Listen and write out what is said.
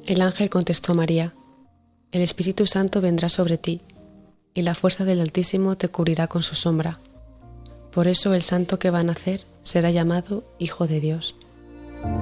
El ángel contestó a María: El Espíritu Santo vendrá sobre ti, y la fuerza del Altísimo te cubrirá con su sombra. Por eso el santo que va a nacer será llamado Hijo de Dios.